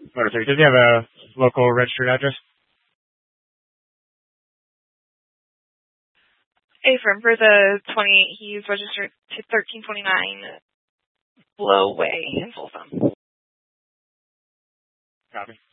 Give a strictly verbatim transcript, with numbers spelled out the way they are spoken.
Motor City. Does he have a local registered address? Affirm. For the twenty, he's registered to thirteen twenty-nine Blow Way in Folsom. Copy.